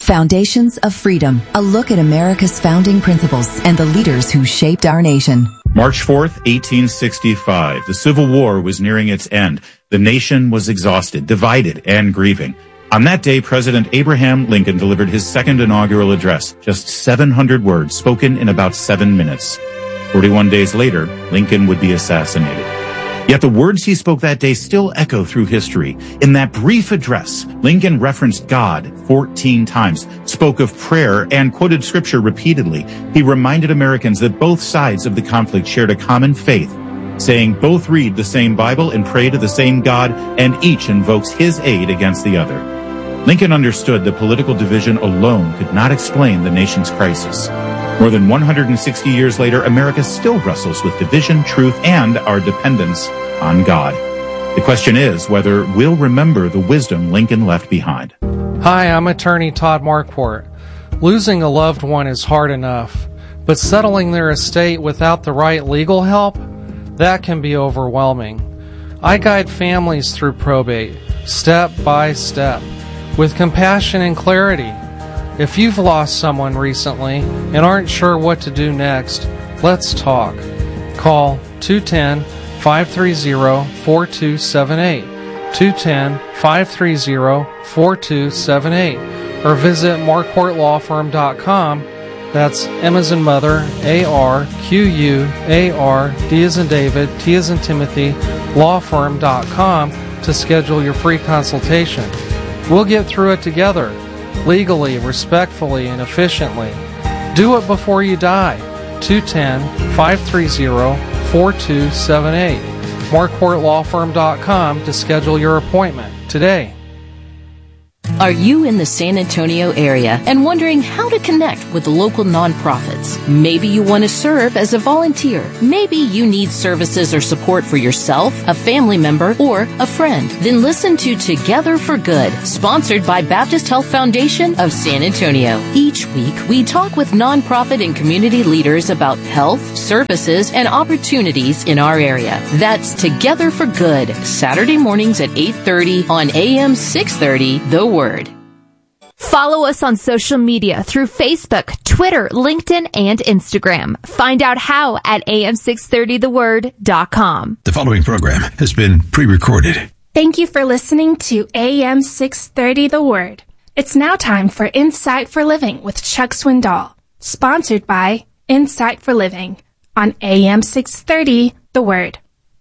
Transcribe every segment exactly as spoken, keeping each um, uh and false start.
Foundations of Freedom, a look at America's founding principles and the leaders who shaped our nation. March fourth, eighteen sixty-five. The Civil War was nearing its end. The nation was exhausted, divided, and grieving. On that day, President Abraham Lincoln delivered his second inaugural address, just seven hundred words spoken in about seven minutes. forty-one days later, Lincoln would be assassinated. Yet the words he spoke that day still echo through history. In that brief address, Lincoln referenced God fourteen times, spoke of prayer, and quoted scripture repeatedly. He reminded Americans that both sides of the conflict shared a common faith, saying both read the same Bible and pray to the same God, and each invokes his aid against the other. Lincoln understood that political division alone could not explain the nation's crisis. More than one hundred sixty years later, America still wrestles with division, truth, and our dependence on God. The question is whether we'll remember the wisdom Lincoln left behind. Hi, I'm attorney Todd Marquardt. Losing a loved one is hard enough, but settling their estate without the right legal help, that can be overwhelming. I guide families through probate, step by step, with compassion and clarity. If you've lost someone recently and aren't sure what to do next, let's talk. Call two one zero, five three zero, four two seven eight, two one zero, five three zero, four two seven eight, or visit marquardt law firm dot com. That's M as in mother, A R Q U A R, D as in David, T as in Timothy, law firm dot com to schedule your free consultation. We'll get through it together, legally, respectfully, and efficiently. Do it before you die. two one zero, five three zero, four two seven eight. marquardt law firm dot com to schedule your appointment today. Are you in the San Antonio area and wondering how to connect with local nonprofits? Maybe you want to serve as a volunteer. Maybe you need services or support for yourself, a family member, or a friend. Then listen to Together for Good, sponsored by Baptist Health Foundation of San Antonio. Each week, we talk with nonprofit and community leaders about health, services, and opportunities in our area. That's Together for Good, Saturday mornings at eight thirty on A M six thirty, The Word. Follow us on social media through Facebook, Twitter, LinkedIn, and Instagram. Find out how at A M six thirty the word dot com. The following program has been pre-recorded. Thank you for listening to A M six thirty The Word. It's now time for Insight for Living with Chuck Swindoll, sponsored by Insight for Living on A M six thirty The Word.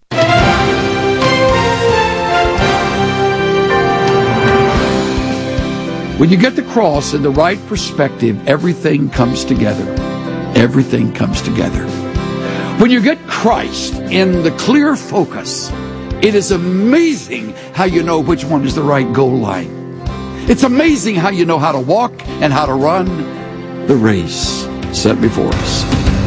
When you get the cross in the right perspective, everything comes together. Everything comes together. When you get Christ in the clear focus, it is amazing how you know which one is the right goal line. It's amazing how you know how to walk and how to run the race set before us.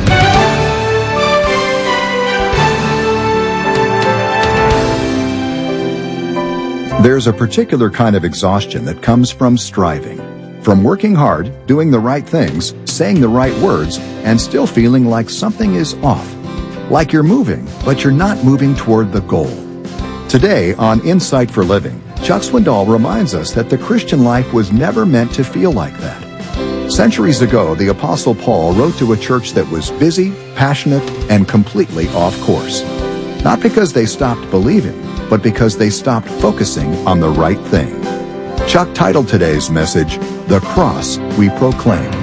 There's a particular kind of exhaustion that comes from striving, from working hard, doing the right things, saying the right words, and still feeling like something is off. Like you're moving, but you're not moving toward the goal. Today on Insight for Living, Chuck Swindoll reminds us that the Christian life was never meant to feel like that. Centuries ago, the Apostle Paul wrote to a church that was busy, passionate, and completely off course. Not because they stopped believing, but because they stopped focusing on the right thing. Chuck titled today's message, The Cross We Proclaim.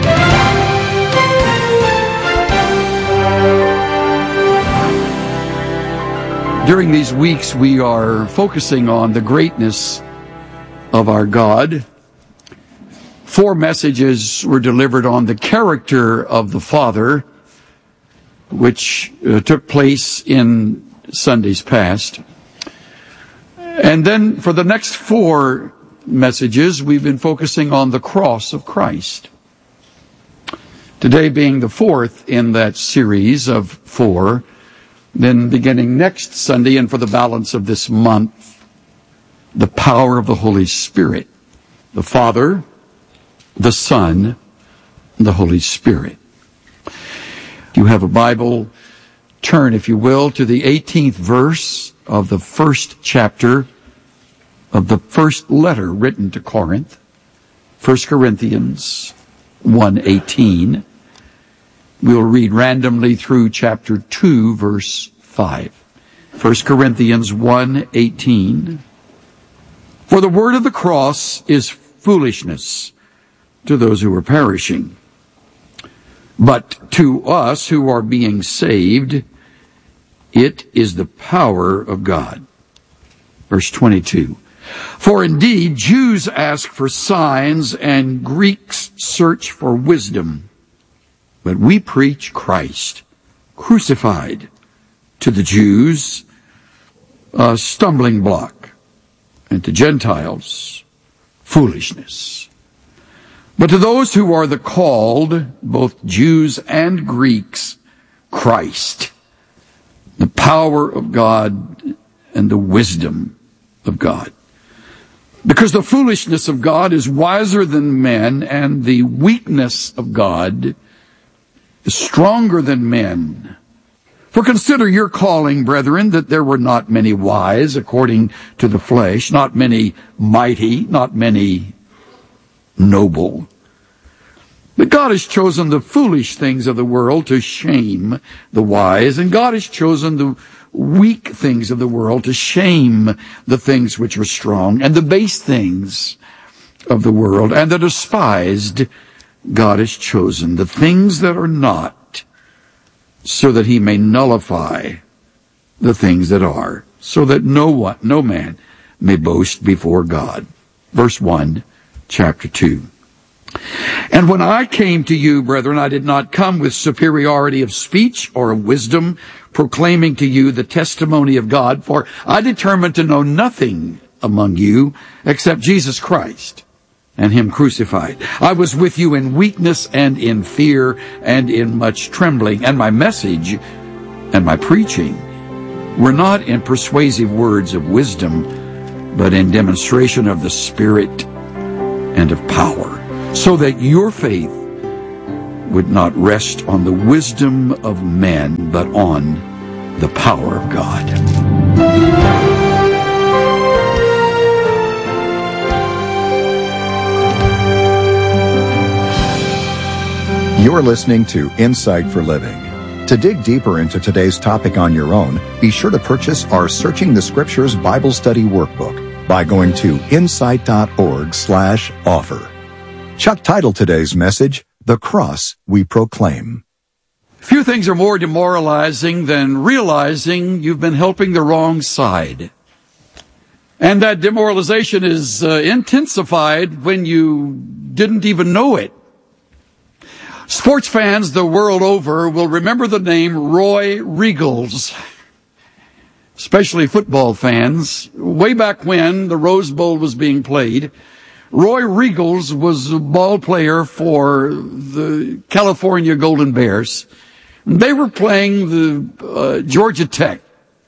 During these weeks, we are focusing on the greatness of our God. Four messages were delivered on the character of the Father, which uh, took place in Sundays past. And then for the next four messages, we've been focusing on the cross of Christ. Today being the fourth in that series of four, then beginning next Sunday and for the balance of this month, the power of the Holy Spirit, the Father, the Son, and the Holy Spirit. If you have a Bible, turn, if you will, to the eighteenth verse of the first chapter of the first letter written to Corinth. First Corinthians one eighteen. We'll read randomly through chapter two, verse five. First Corinthians one eighteen. For the word of the cross is foolishness to those who are perishing, but to us who are being saved, it is the power of God. Verse twenty-two. For indeed, Jews ask for signs and Greeks search for wisdom, but we preach Christ crucified, to the Jews a stumbling block, and to Gentiles foolishness. But to those who are the called, both Jews and Greeks, Christ, the power of God and the wisdom of God. Because the foolishness of God is wiser than men, and the weakness of God is stronger than men. For consider your calling, brethren, that there were not many wise according to the flesh, not many mighty, not many noble. But God has chosen the foolish things of the world to shame the wise, and God has chosen the weak things of the world to shame the things which are strong, and the base things of the world, and the despised God has chosen, the things that are not, so that he may nullify the things that are, so that no one, no man may boast before God. Verse one, chapter two. And when I came to you, brethren, I did not come with superiority of speech or of wisdom, proclaiming to you the testimony of God, for I determined to know nothing among you except Jesus Christ and him crucified. I was with you in weakness and in fear and in much trembling, and my message and my preaching were not in persuasive words of wisdom, but in demonstration of the Spirit and of power, so that your faith would not rest on the wisdom of men, but on the power of God. You're listening to Insight for Living. To dig deeper into today's topic on your own, be sure to purchase our Searching the Scriptures Bible Study Workbook by going to insight.org slash offer. Chuck titled today's message, The Cross We Proclaim. Few things are more demoralizing than realizing you've been helping the wrong side. And that demoralization is uh, intensified when you didn't even know it. Sports fans the world over will remember the name Roy Riegels, especially football fans. Way back when the Rose Bowl was being played, Roy Riegels was a ball player for the California Golden Bears. They were playing the uh, Georgia Tech.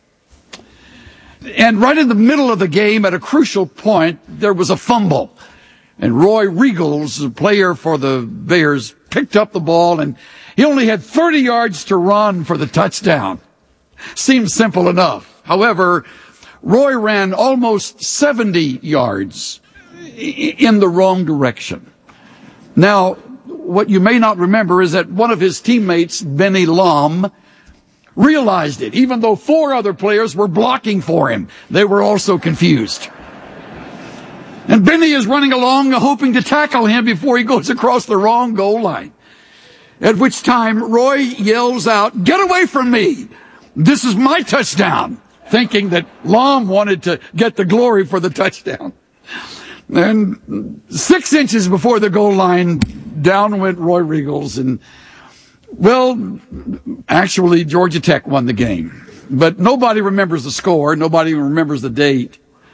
And right in the middle of the game, at a crucial point, there was a fumble. And Roy Riegels, the player for the Bears, picked up the ball, and he only had thirty yards to run for the touchdown. Seems simple enough. However, Roy ran almost seventy yards in the wrong direction. Now, what you may not remember is that one of his teammates, Benny Lom, realized it. Even though four other players were blocking for him, they were also confused. And Benny is running along, hoping to tackle him before he goes across the wrong goal line. At which time, Roy yells out, "Get away from me! This is my touchdown!" Thinking that Lom wanted to get the glory for the touchdown. And six inches before the goal line, down went Roy Riegels. And, well, actually, Georgia Tech won the game. But nobody remembers the score. Nobody remembers the date.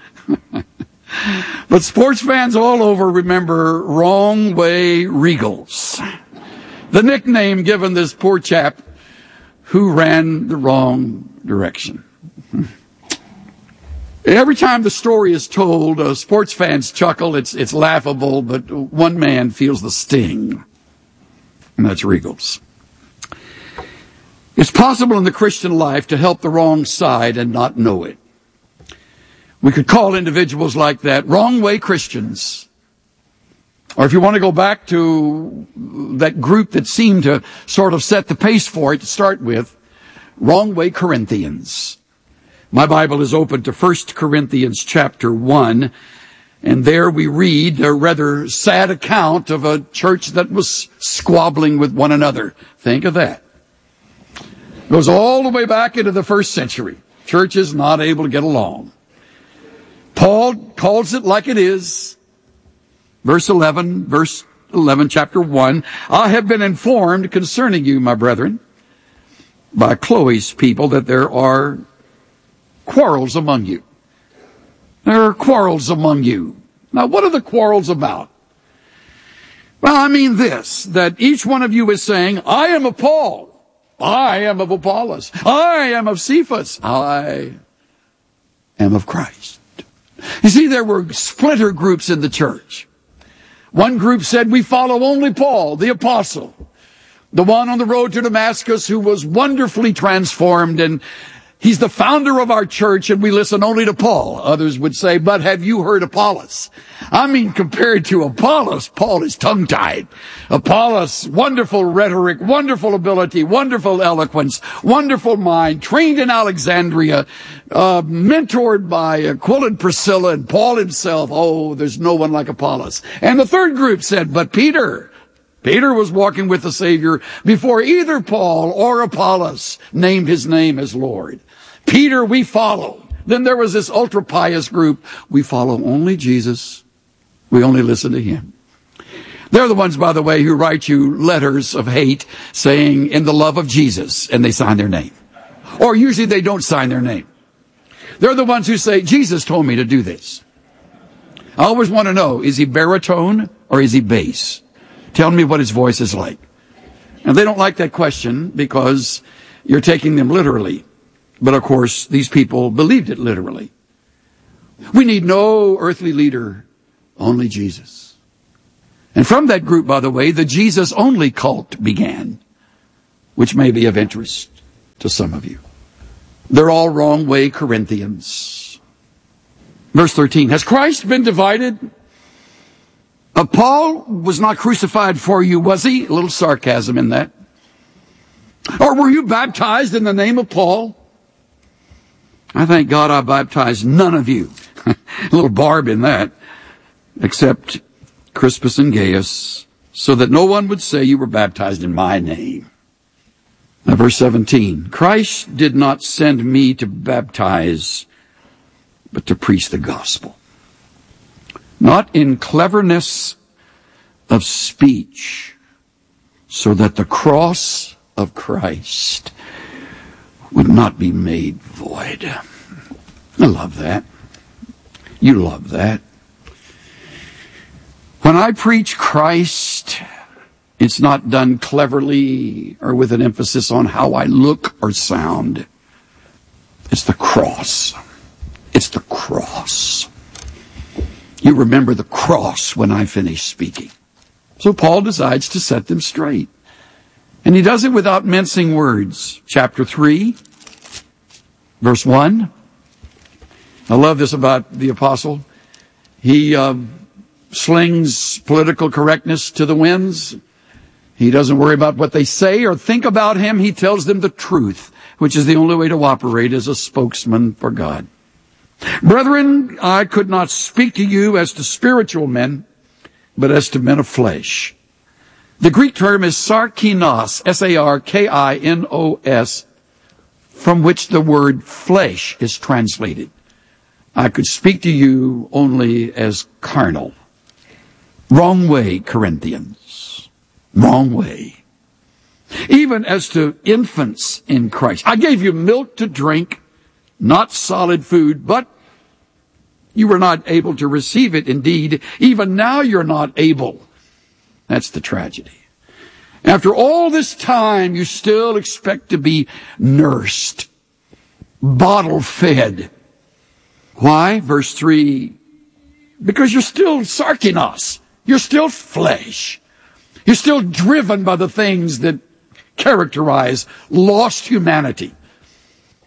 But sports fans all over remember Wrong Way Riegels, the nickname given this poor chap who ran the wrong direction. Every time the story is told, uh, sports fans chuckle. It's it's laughable, but one man feels the sting, and that's Riegels. It's possible in the Christian life to help the wrong side and not know it. We could call individuals like that wrong way Christians. Or if you want to go back to that group that seemed to sort of set the pace for it to start with, Wrong Way Corinthians. My Bible is open to First Corinthians chapter one, and there we read a rather sad account of a church that was squabbling with one another. Think of that. It goes all the way back into the first century. Churches not able to get along. Paul calls it like it is. Verse eleven, verse eleven, chapter one. I have been informed concerning you, my brethren, by Chloe's people, that there are quarrels among you. There are quarrels among you. Now, what are the quarrels about? Well, I mean this, that each one of you is saying, I am of Paul. I am of Apollos. I am of Cephas. I am of Christ. You see, there were splinter groups in the church. One group said, we follow only Paul, the apostle, the one on the road to Damascus who was wonderfully transformed, and he's the founder of our church, and we listen only to Paul. Others would say, but have you heard Apollos? I mean, compared to Apollos, Paul is tongue-tied. Apollos, wonderful rhetoric, wonderful ability, wonderful eloquence, wonderful mind, trained in Alexandria, uh, mentored by Aquila and Priscilla, and Paul himself. Oh, there's no one like Apollos. And the third group said, but Peter, Peter was walking with the Savior before either Paul or Apollos named his name as Lord. Peter we follow. Then there was this ultra-pious group. We follow only Jesus. We only listen to him. They're the ones, by the way, who write you letters of hate saying, in the love of Jesus, and they sign their name. Or usually they don't sign their name. They're the ones who say, Jesus told me to do this. I always want to know, is he baritone or is he bass? Tell me what his voice is like. And they don't like that question because you're taking them literally. But of course, these people believed it literally. We need no earthly leader, only Jesus. And from that group, by the way, the Jesus-only cult began, which may be of interest to some of you. They're all Wrong Way Corinthians. Verse thirteen, has Christ been divided? Uh, Paul was not crucified for you, was he? A little sarcasm in that. Or were you baptized in the name of Paul? I thank God I baptized none of you. A little barb in that. Except Crispus and Gaius, so that no one would say you were baptized in my name. Now, verse seventeen. Christ did not send me to baptize, but to preach the gospel. Not in cleverness of speech, so that the cross of Christ would not be made void. I love that. You love that. When I preach Christ, it's not done cleverly or with an emphasis on how I look or sound. It's the cross. It's the cross. You remember the cross when I finish speaking. So Paul decides to set them straight. And he does it without mincing words. Chapter three, verse one. I love this about the apostle. He uh, slings political correctness to the winds. He doesn't worry about what they say or think about him. He tells them the truth, which is the only way to operate as a spokesman for God. Brethren, I could not speak to you as to spiritual men, but as to men of flesh. The Greek term is sarkinos, S A R K I N O S, from which the word flesh is translated. I could speak to you only as carnal. Wrong way, Corinthians. Wrong way. Even as to infants in Christ. I gave you milk to drink, not solid food, but you were not able to receive it. Indeed, even now you're not able. That's the tragedy. After all this time, you still expect to be nursed, bottle-fed. Why? Verse three, because you're still sarkinos. You're still flesh. You're still driven by the things that characterize lost humanity.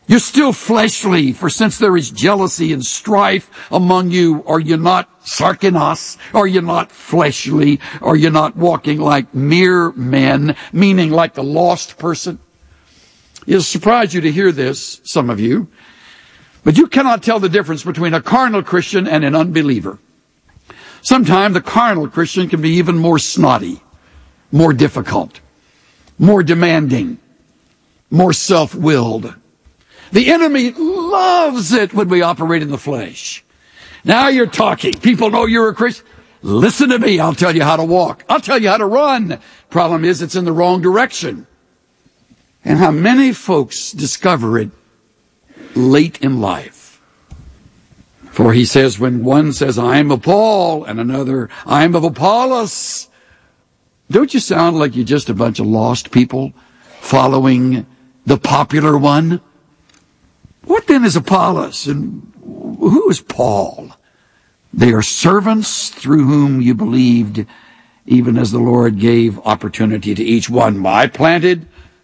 You're still fleshly, for since there is jealousy and strife among you, are you not sarkinos? Are you not fleshly? Are you not walking like mere men, meaning like the lost person? It'll surprise you to hear this, some of you, but you cannot tell the difference between a carnal Christian and an unbeliever. Sometimes the carnal Christian can be even more snotty, more difficult, more demanding, more self-willed. The enemy loves it when we operate in the flesh. Now you're talking. People know you're a Christian. Listen to me. I'll tell you how to walk. I'll tell you how to run. Problem is, it's in the wrong direction. And how many folks discover it late in life. For he says, when one says, I am of Paul, and another, I am of Apollos, don't you sound like you're just a bunch of lost people following the popular one? What then is Apollos, and who is Paul? They are servants through whom you believed, even as the Lord gave opportunity to each one. I planted.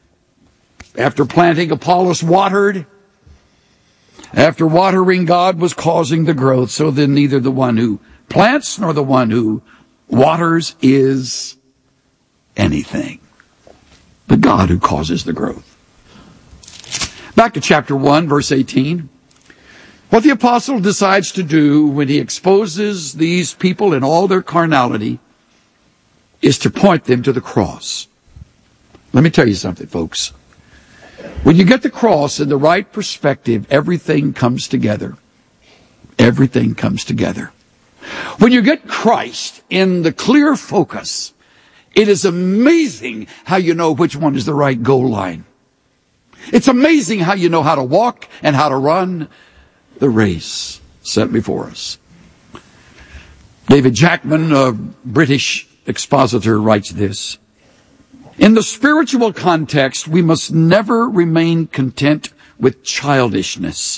After planting, Apollos watered. After watering, God was causing the growth. So then neither the one who plants nor the one who waters is anything, but God who causes the growth. Back to chapter one, verse eighteen. What the apostle decides to do when he exposes these people in all their carnality is to point them to the cross. Let me tell you something, folks. When you get the cross in the right perspective, everything comes together. Everything comes together. When you get Christ in the clear focus, it is amazing how you know which one is the right goal line. It's amazing how you know how to walk and how to run the race set before us. David Jackman, a British expositor, writes this: in the spiritual context, we must never remain content with childishness.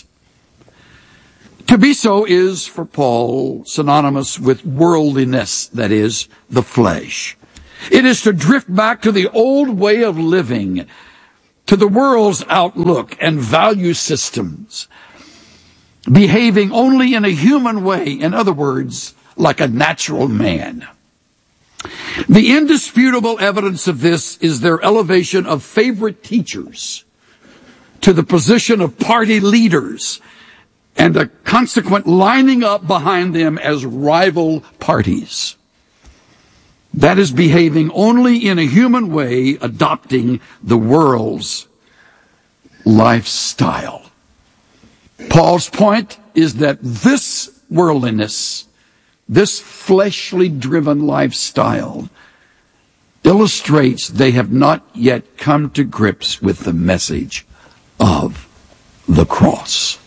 To be so is, for Paul, synonymous with worldliness, that is, the flesh. It is to drift back to the old way of living, to the world's outlook and value systems, behaving only in a human way, in other words, like a natural man. The indisputable evidence of this is their elevation of favorite teachers to the position of party leaders and the consequent lining up behind them as rival parties. That is behaving only in a human way, adopting the world's lifestyle. Paul's point is that this worldliness, this fleshly driven lifestyle, illustrates they have not yet come to grips with the message of the cross.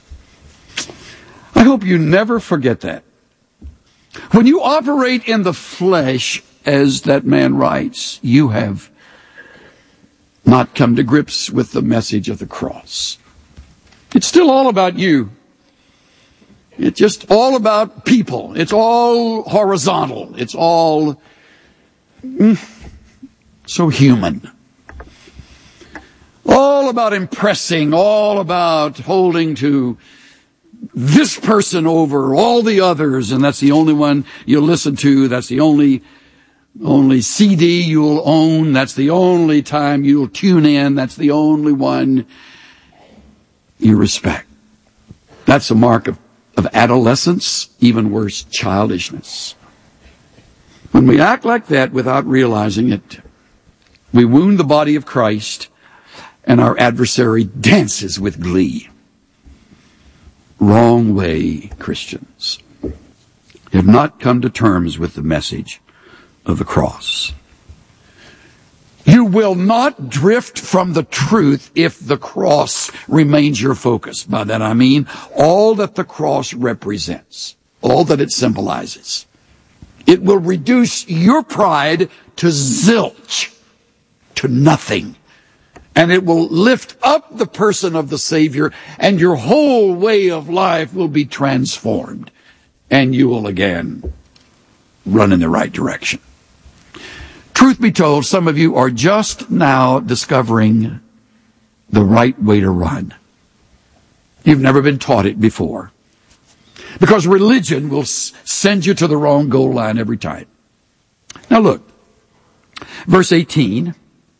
I hope you never forget that. When you operate in the flesh, as that man writes, you have not come to grips with the message of the cross. It's still all about you. It's just all about people. It's all horizontal. It's all mm, so human. All about impressing, all about holding to this person over all the others, and that's the only one you'll listen to. That's the only only C D you'll own. That's the only time you'll tune in. That's the only one you respect. That's a mark of, of adolescence, even worse, childishness. When we act like that without realizing it, we wound the body of Christ, and our adversary dances with glee. Wrong way, Christians. Have not come to terms with the message of the cross. You will not drift from the truth if the cross remains your focus. By that I mean all that the cross represents, all that it symbolizes. It will reduce your pride to zilch, to nothing. And it will lift up the person of the Savior, and your whole way of life will be transformed. And you will again run in the right direction. Truth be told, some of you are just now discovering the right way to run. You've never been taught it before. Because religion will s- send you to the wrong goal line every time. Now look, verse eighteen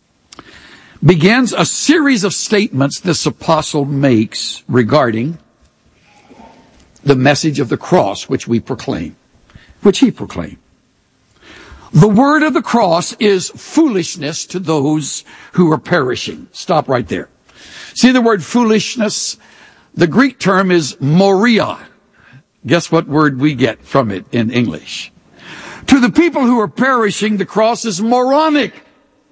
begins a series of statements this apostle makes regarding the message of the cross which we proclaim, which he proclaimed. The word of the cross is foolishness to those who are perishing. Stop right there. See the word foolishness? The Greek term is moria. Guess what word we get from it in English? To the people who are perishing, the cross is moronic.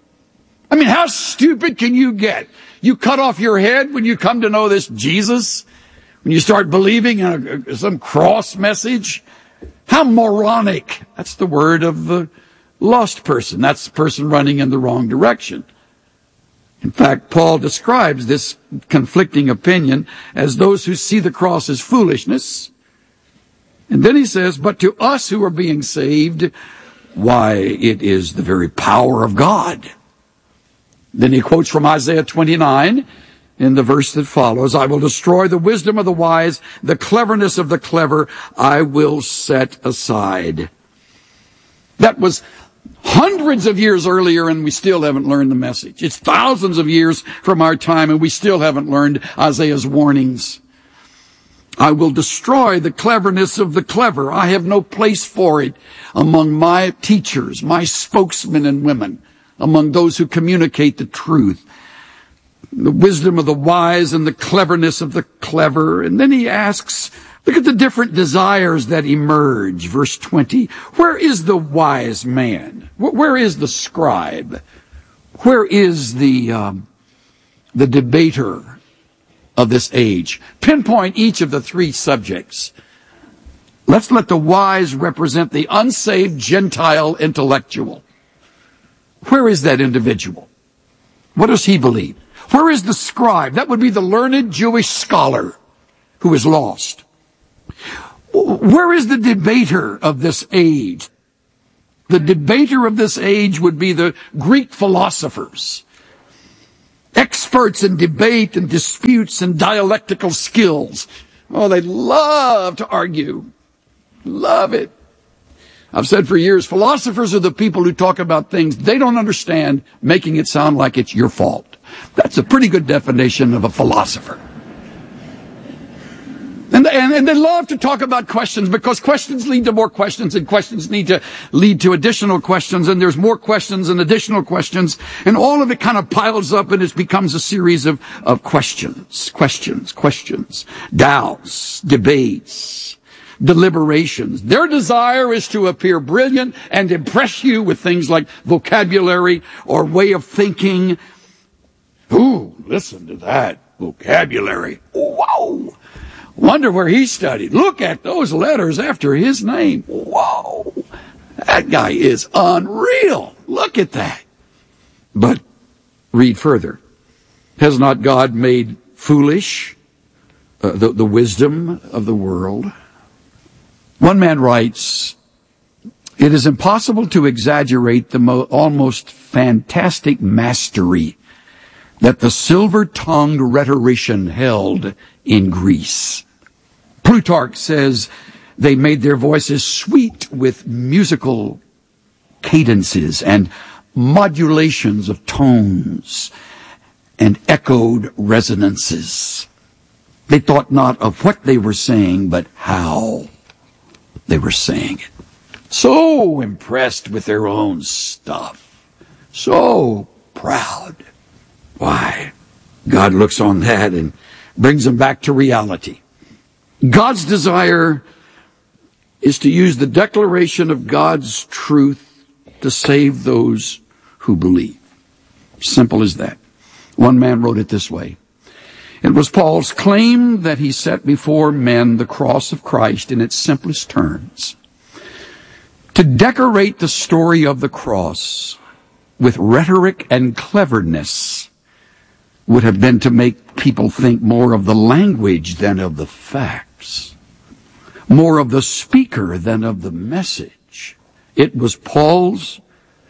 I mean, how stupid can you get? You cut off your head when you come to know this Jesus? When you start believing in a, some cross message? How moronic. That's the word of the lost person. That's the person running in the wrong direction. In fact, Paul describes this conflicting opinion as those who see the cross as foolishness. And then he says, but to us who are being saved, why, it is the very power of God. Then he quotes from Isaiah twenty-nine in the verse that follows, I will destroy the wisdom of the wise, the cleverness of the clever I will set aside. That was hundreds of years earlier, and we still haven't learned the message. It's thousands of years from our time, and we still haven't learned Isaiah's warnings. I will destroy the cleverness of the clever. I have no place for it among my teachers, my spokesmen and women, among those who communicate the truth. The wisdom of the wise and the cleverness of the clever. And then he asks, look at the different desires that emerge. Verse twenty, where is the wise man? Where is the scribe? Where is the, um, the debater of this age? Pinpoint each of the three subjects. Let's let the wise represent the unsaved Gentile intellectual. Where is that individual? What does he believe? Where is the scribe? That would be the learned Jewish scholar who is lost. Where is the debater of this age? The debater of this age would be the Greek philosophers, experts in debate and disputes and dialectical skills. Oh, they love to argue. Love it. I've said for years, philosophers are the people who talk about things they don't understand, making it sound like it's your fault. That's a pretty good definition of a philosopher. And, and, and they love to talk about questions because questions lead to more questions and questions need to lead to additional questions and there's more questions and additional questions and all of it kind of piles up and it becomes a series of, of questions, questions, questions, doubts, debates, deliberations. Their desire is to appear brilliant and impress you with things like vocabulary or way of thinking. Ooh, listen to that vocabulary. Wow. Wonder where he studied. Look at those letters after his name. Whoa. That guy is unreal. Look at that. But read further. Has not God made foolish uh, the, the wisdom of the world? One man writes, it is impossible to exaggerate the mo- almost fantastic mastery that the silver-tongued rhetorician held in Greece. Plutarch says they made their voices sweet with musical cadences and modulations of tones and echoed resonances. They thought not of what they were saying, but how they were saying it. So impressed with their own stuff. So proud. Why? God looks on that and brings them back to reality. God's desire is to use the declaration of God's truth to save those who believe. Simple as that. One man wrote it this way. It was Paul's claim that he set before men the cross of Christ in its simplest terms. To decorate the story of the cross with rhetoric and cleverness would have been to make people think more of the language than of the facts, more of the speaker than of the message. It was Paul's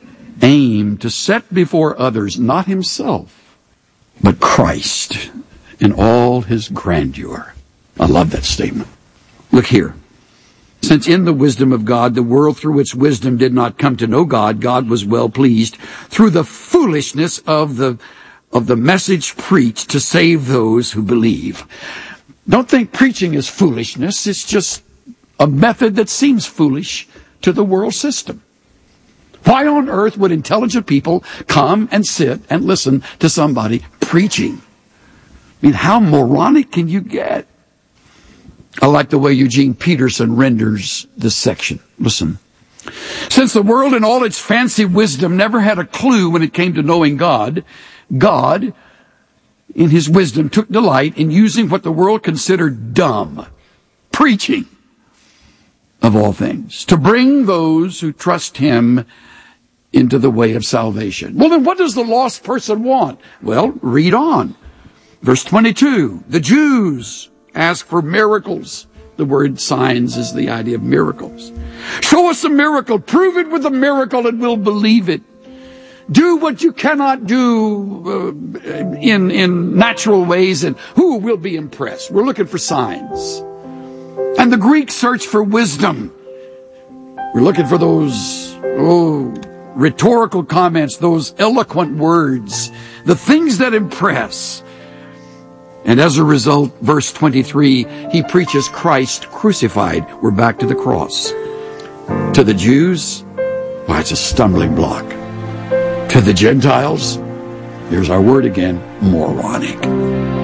aim to set before others not himself, but Christ in all his grandeur. I love that statement. Look here. Since in the wisdom of God, the world through its wisdom did not come to know God, God was well pleased through the foolishness of the, of the message preached to save those who believe. Don't think preaching is foolishness. It's just a method that seems foolish to the world system. Why on earth would intelligent people come and sit and listen to somebody preaching? I mean, how moronic can you get? I like the way Eugene Peterson renders this section. Listen. Since the world in all its fancy wisdom never had a clue when it came to knowing God, God, in his wisdom, took delight in using what the world considered dumb, preaching, of all things, to bring those who trust him into the way of salvation. Well, then what does the lost person want? Well, read on. Verse twenty-two, the Jews ask for miracles. The word signs is the idea of miracles. Show us a miracle. Prove it with a miracle and we'll believe it. Do what you cannot do uh, in, in natural ways and who will be impressed? We're looking for signs. And the Greeks search for wisdom. We're looking for those, oh, rhetorical comments, those eloquent words, the things that impress. And as a result, verse twenty-three, he preaches Christ crucified. We're back to the cross. To the Jews, why, it's a stumbling block. To the Gentiles, here's our word again, moronic.